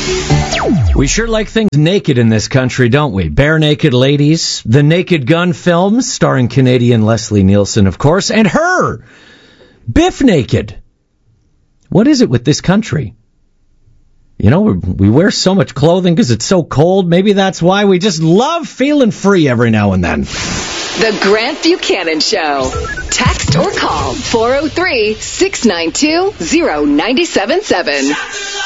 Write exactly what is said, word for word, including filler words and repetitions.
We sure like things naked in this country, don't we? Bare Naked Ladies, the Naked Gun films, starring Canadian Leslie Nielsen, of course, and her, Biff Naked. What is it with this country? You know, we wear so much clothing because it's so cold. Maybe that's why we just love feeling free every now and then. The Grant Buchanan Show. Text or call four oh three, six nine two, oh nine seven seven.